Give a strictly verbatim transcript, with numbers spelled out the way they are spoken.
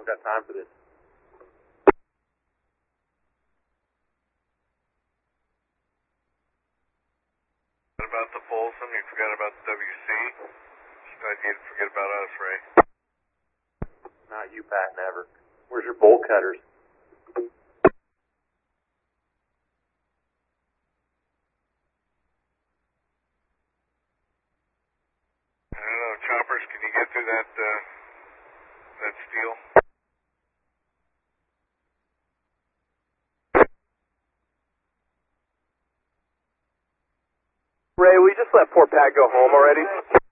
don't got time for this. What about the Folsom? You forgot about the W C? I need to forget about us, Ray. Not you, Pat, never. Where's your bolt cutters? I don't know, choppers, can you get through that, uh, that steel? Ray, we just let poor Pat go home already.